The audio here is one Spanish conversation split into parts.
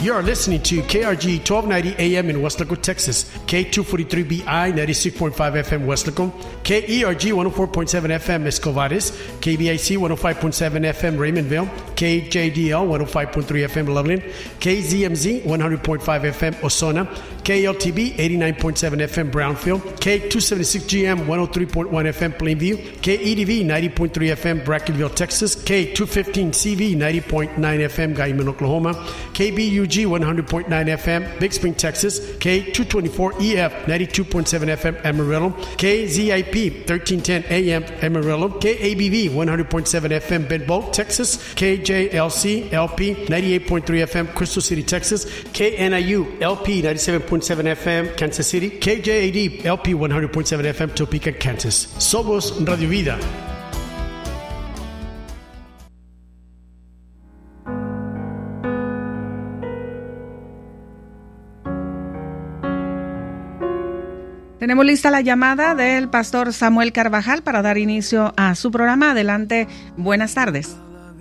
You are listening to KRG 1290 AM in Westlaco, Texas, K243BI 96.5 FM Westlaco, KERG 104.7 FM Escovares, KBIC 105.7 FM Raymondville, KJDL 105.3 FM Loveland, KZMZ 100.5 FM Osona, KLTB 89.7 FM Brownfield, K276GM 103.1 FM Plainview, KEDV 90.3 FM Brackenville, Texas, K215CV 90.9 FM Guyman, Oklahoma, KBUG 100.9 FM Big Spring, Texas, K224EF 92.7 FM Amarillo, KZIP 1310 AM Amarillo, KABV 100.7 FM Benbow, Texas, KJLC LP 98.3 FM Crystal City, Texas, KNIU LP 97.7 FM Kansas City, KJAD LP 100.7 FM Topeka, Kansas. Somos Radio Vida. Tenemos lista la llamada del pastor Samuel Carvajal para dar inicio a su programa. Adelante, buenas tardes.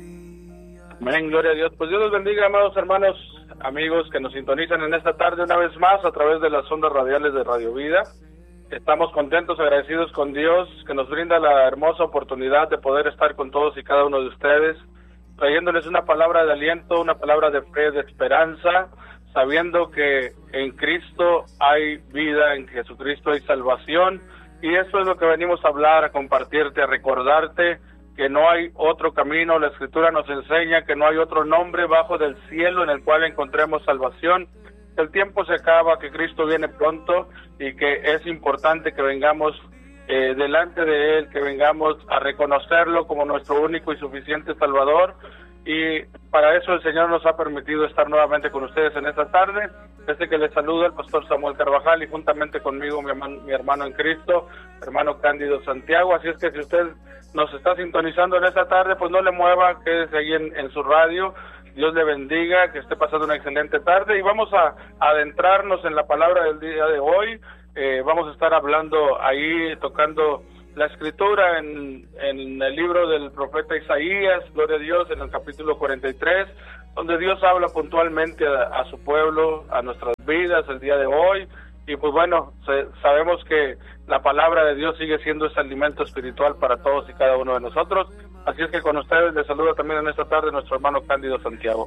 Amén, gloria a Dios. Pues Dios los bendiga, amados hermanos, amigos que nos sintonizan en esta tarde una vez más a través de las ondas radiales de Radio Vida. Estamos contentos, agradecidos con Dios que nos brinda la hermosa oportunidad de poder estar con todos y cada uno de ustedes, trayéndoles una palabra de aliento, una palabra de fe, de esperanza, sabiendo que en Cristo hay vida, en Jesucristo hay salvación, y eso es lo que venimos a hablar, a compartirte, a recordarte que no hay otro camino. La Escritura nos enseña que no hay otro nombre bajo del cielo en el cual encontremos salvación. El tiempo se acaba, que Cristo viene pronto y que es importante que vengamos delante de Él, que vengamos a reconocerlo como nuestro único y suficiente Salvador. Y para eso el Señor nos ha permitido estar nuevamente con ustedes en esta tarde. Desde que les saluda el pastor Samuel Carvajal y juntamente conmigo mi hermano en Cristo, hermano Cándido Santiago. Así es que si usted nos está sintonizando en esta tarde, pues no le mueva, quédese ahí en su radio. Dios le bendiga, que esté pasando una excelente tarde y vamos a adentrarnos en la palabra del día de hoy. Vamos a estar hablando ahí, tocando la escritura en el libro del profeta Isaías, gloria a Dios, en el capítulo 43, donde Dios habla puntualmente a su pueblo, a nuestras vidas el día de hoy. Y pues bueno, sabemos que la palabra de Dios sigue siendo ese alimento espiritual para todos y cada uno de nosotros. Así es que con ustedes les saluda también en esta tarde nuestro hermano Cándido Santiago.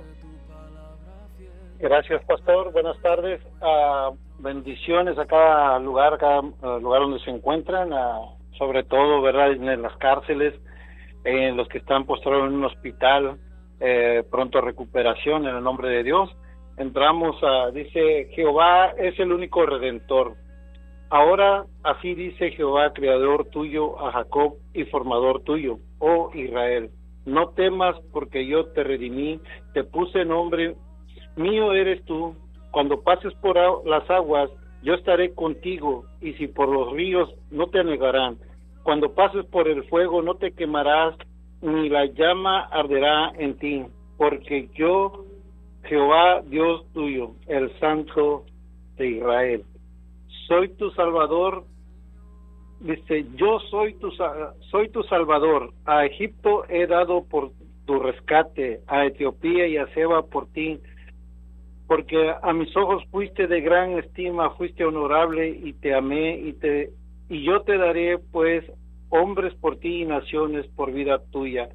Gracias, pastor. Buenas tardes. Bendiciones a cada lugar donde se encuentran, sobre todo, ¿verdad?, en las cárceles, en los que están postrados en un hospital, pronto recuperación en el nombre de Dios. Entramos dice, Jehová es el único redentor. Ahora así dice Jehová, creador tuyo, a Jacob y formador tuyo, oh Israel. No temas, porque yo te redimí, te puse nombre, mío eres tú. Cuando pases por las aguas, yo estaré contigo, y si por los ríos, no te anegarán. Cuando pases por el fuego, no te quemarás, ni la llama arderá en ti, porque yo, Jehová, Dios tuyo, el Santo de Israel, soy tu Salvador. Dice, yo soy tu Salvador. A Egipto he dado por tu rescate, a Etiopía y a Seba por ti, porque a mis ojos fuiste de gran estima, fuiste honorable y te amé, y yo te daré pues hombres por ti y naciones por vida tuya.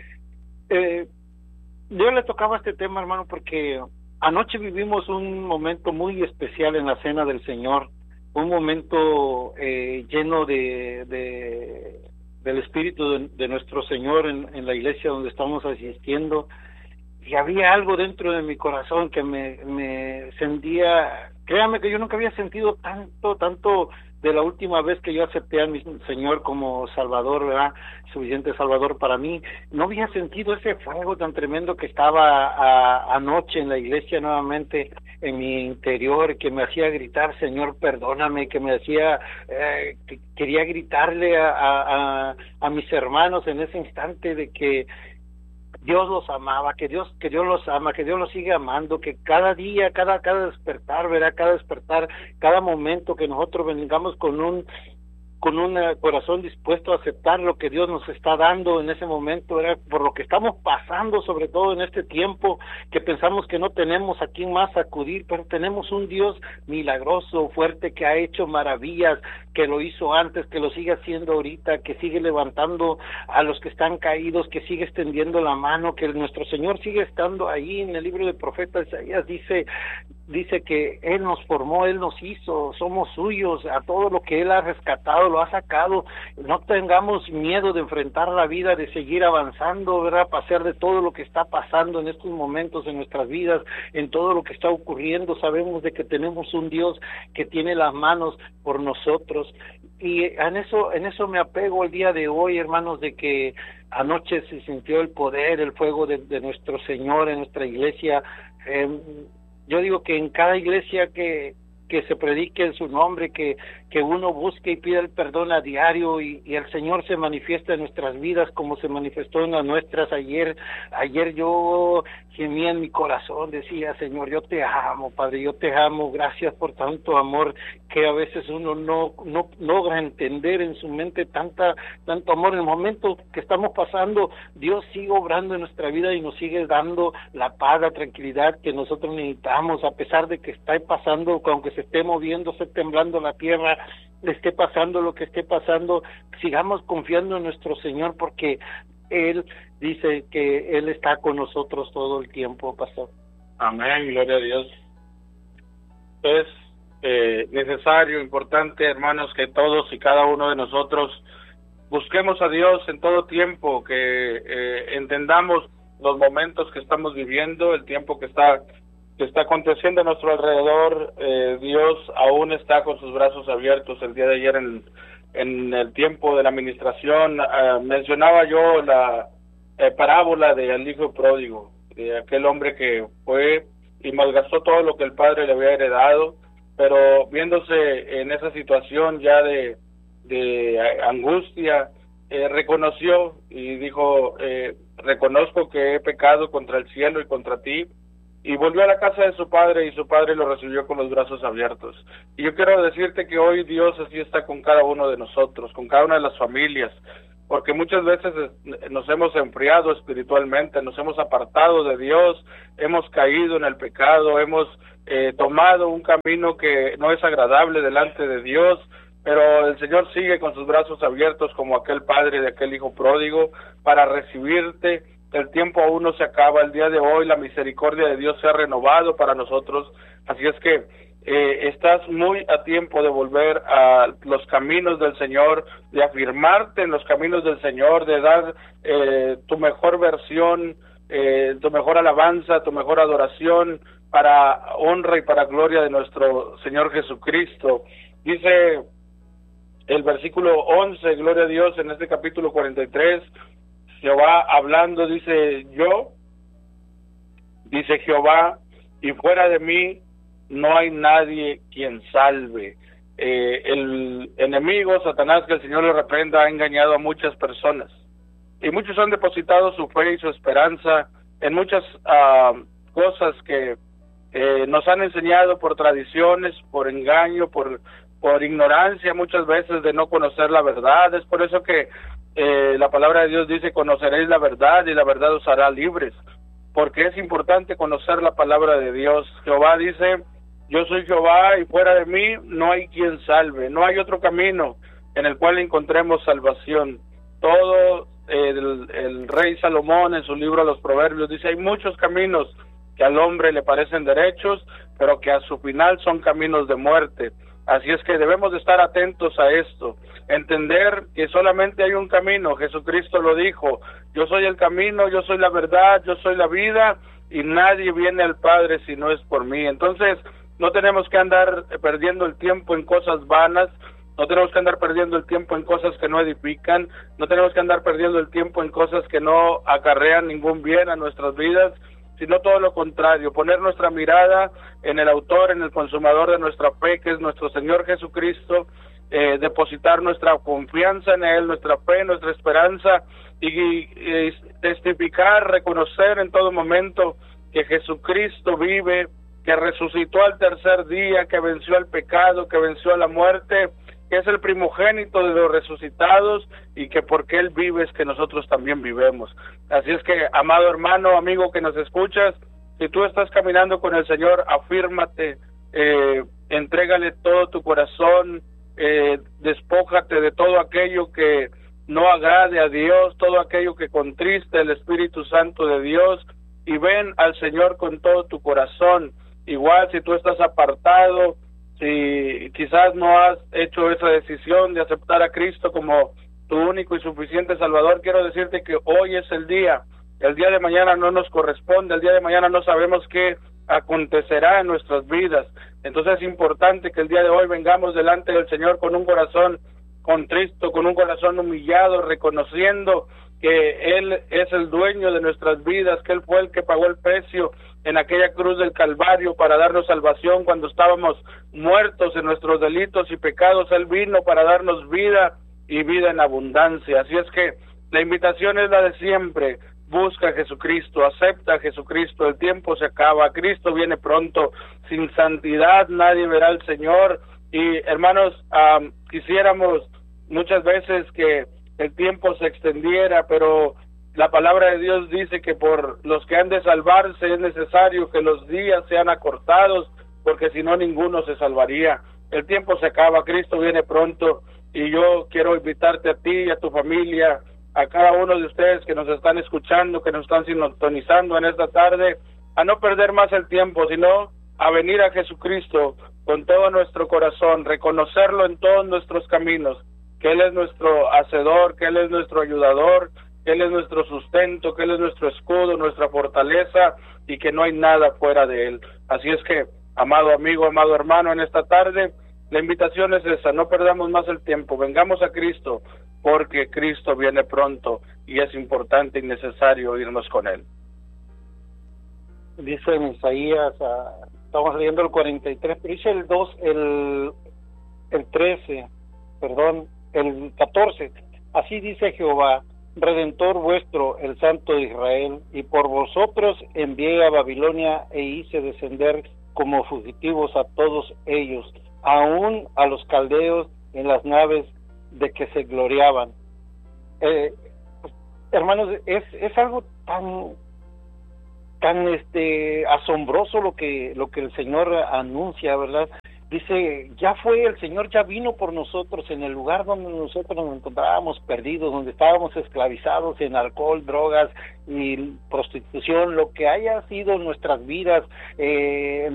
Yo le tocaba este tema, hermano, porque anoche vivimos un momento muy especial en la cena del Señor, un momento lleno del Espíritu de nuestro Señor en la iglesia donde estamos asistiendo, y había algo dentro de mi corazón que me sentía, créame que yo nunca había sentido tanto de la última vez que yo acepté a mi Señor como Salvador, ¿verdad?, suficiente Salvador para mí. No había sentido ese fuego tan tremendo que estaba anoche en la iglesia nuevamente en mi interior, que me hacía gritar, Señor, perdóname, que me hacía, que quería gritarle a mis hermanos en ese instante de que Dios los amaba, que Dios los ama, que Dios los sigue amando, que cada día, cada despertar, ¿verdad?, cada despertar, cada momento que nosotros vengamos con con un corazón dispuesto a aceptar lo que Dios nos está dando en ese momento, ¿verdad? Por lo que estamos pasando, sobre todo en este tiempo, que pensamos que no tenemos a quién más acudir, pero tenemos un Dios milagroso, fuerte, que ha hecho maravillas, que lo hizo antes, que lo sigue haciendo ahorita, que sigue levantando a los que están caídos, que sigue extendiendo la mano, que nuestro Señor sigue estando ahí. En el libro del profeta Isaías dice que Él nos formó, Él nos hizo, somos suyos, a todo lo que Él ha rescatado, lo ha sacado. No tengamos miedo de enfrentar la vida, de seguir avanzando, ¿verdad? A pesar de todo lo que está pasando en estos momentos en nuestras vidas, en todo lo que está ocurriendo, sabemos de que tenemos un Dios que tiene las manos por nosotros. Y en eso me apego el día de hoy, hermanos, de que anoche se sintió el poder, el fuego de nuestro Señor en nuestra iglesia. Yo digo que en cada iglesia que se predique en su nombre, que uno busque y pida el perdón a diario y el Señor se manifiesta en nuestras vidas como se manifestó en las nuestras. Ayer yo gemía en mi corazón, decía: Señor, yo te amo, Padre, yo te amo, gracias por tanto amor, que a veces uno no logra entender en su mente tanto amor. En el momento que estamos pasando, Dios sigue obrando en nuestra vida y nos sigue dando la paz, la tranquilidad que nosotros necesitamos, a pesar de que está pasando, aunque se esté moviendo, esté temblando la tierra, esté pasando lo que esté pasando, sigamos confiando en nuestro Señor, porque Él dice que Él está con nosotros todo el tiempo, pastor. Amén, gloria a Dios. Es necesario, importante, hermanos, que todos y cada uno de nosotros busquemos a Dios en todo tiempo, que entendamos los momentos que estamos viviendo, el tiempo que está aconteciendo a nuestro alrededor. Dios aún está con sus brazos abiertos. El día de ayer en el tiempo de la administración mencionaba yo la parábola del hijo pródigo, de aquel hombre que fue y malgastó todo lo que el padre le había heredado, pero viéndose en esa situación ya de angustia, reconoció y dijo: reconozco que he pecado contra el cielo y contra ti. Y volvió a la casa de su padre, y su padre lo recibió con los brazos abiertos. Y yo quiero decirte que hoy Dios así está con cada uno de nosotros, con cada una de las familias, porque muchas veces nos hemos enfriado espiritualmente, nos hemos apartado de Dios, hemos caído en el pecado, hemos tomado un camino que no es agradable delante de Dios, pero el Señor sigue con sus brazos abiertos como aquel padre de aquel hijo pródigo para recibirte. El tiempo aún no se acaba. El día de hoy la misericordia de Dios se ha renovado para nosotros, así es que estás muy a tiempo de volver a los caminos del Señor, de afirmarte en los caminos del Señor, de dar tu mejor versión, tu mejor alabanza, tu mejor adoración para honra y para gloria de nuestro Señor Jesucristo. Dice el versículo 11, gloria a Dios, en este capítulo 43, Jehová hablando, dice Jehová, y fuera de mí no hay nadie quien salve. El enemigo, Satanás, que el Señor le reprenda, ha engañado a muchas personas, y muchos han depositado su fe y su esperanza en muchas cosas que nos han enseñado por tradiciones, por engaño, por ignorancia, muchas veces de no conocer la verdad. Es por eso que la palabra de Dios dice: conoceréis la verdad y la verdad os hará libres, porque es importante conocer la palabra de Dios. Jehová dice: yo soy Jehová y fuera de mí no hay quien salve. No hay otro camino en el cual encontremos salvación. Todo el rey Salomón en su libro Los Proverbios dice: hay muchos caminos que al hombre le parecen derechos, pero que a su final son caminos de muerte. Así es que debemos de estar atentos a esto, entender que solamente hay un camino. Jesucristo lo dijo: yo soy el camino, yo soy la verdad, yo soy la vida, y nadie viene al Padre si no es por mí. Entonces, no tenemos que andar perdiendo el tiempo en cosas vanas, no tenemos que andar perdiendo el tiempo en cosas que no edifican, no tenemos que andar perdiendo el tiempo en cosas que no acarrean ningún bien a nuestras vidas, sino todo lo contrario, poner nuestra mirada en el autor, en el consumador de nuestra fe, que es nuestro Señor Jesucristo, depositar nuestra confianza en Él, nuestra fe, nuestra esperanza, y testificar, reconocer en todo momento que Jesucristo vive, que resucitó al tercer día, que venció al pecado, que venció a la muerte, que es el primogénito de los resucitados y que porque Él vive es que nosotros también vivemos. Así es que, amado hermano, amigo que nos escuchas, si tú estás caminando con el Señor, afírmate, entrégale todo tu corazón, despójate de todo aquello que no agrade a Dios, todo aquello que contriste el Espíritu Santo de Dios, y ven al Señor con todo tu corazón. Igual si tú estás apartado, si quizás no has hecho esa decisión de aceptar a Cristo como tu único y suficiente Salvador, quiero decirte que hoy es el día de mañana no nos corresponde, el día de mañana no sabemos qué acontecerá en nuestras vidas. Entonces es importante que el día de hoy vengamos delante del Señor con un corazón contristo, con un corazón humillado, reconociendo que Él es el dueño de nuestras vidas, que Él fue el que pagó el precio en aquella cruz del Calvario para darnos salvación cuando estábamos muertos en nuestros delitos y pecados. Él vino para darnos vida y vida en abundancia. Así es que la invitación es la de siempre: busca a Jesucristo, acepta a Jesucristo, el tiempo se acaba, Cristo viene pronto, sin santidad nadie verá al Señor. Y hermanos, quisiéramos muchas veces que el tiempo se extendiera, pero la palabra de Dios dice que por los que han de salvarse es necesario que los días sean acortados, porque si no ninguno se salvaría. El tiempo se acaba, Cristo viene pronto, y yo quiero invitarte a ti y a tu familia, a cada uno de ustedes que nos están escuchando, que nos están sintonizando en esta tarde, a no perder más el tiempo, sino a venir a Jesucristo con todo nuestro corazón, reconocerlo en todos nuestros caminos, que Él es nuestro hacedor, que Él es nuestro ayudador, que Él es nuestro sustento, que Él es nuestro escudo, nuestra fortaleza, y que no hay nada fuera de Él. Así es que, amado amigo, amado hermano, en esta tarde, la invitación es esa: no perdamos más el tiempo, vengamos a Cristo, porque Cristo viene pronto, y es importante y necesario irnos con Él. Dice en Isaías, estamos leyendo el 43, pero dice el 2, el 14, así dice Jehová, Redentor vuestro, el Santo de Israel, y por vosotros envié a Babilonia e hice descender como fugitivos a todos ellos, aún a los caldeos en las naves de que se gloriaban. Hermanos, es algo tan asombroso lo que el Señor anuncia, ¿verdad? Dice, el Señor ya vino por nosotros en el lugar donde nosotros nos encontrábamos perdidos, donde estábamos esclavizados en alcohol, drogas y prostitución, lo que haya sido nuestras vidas,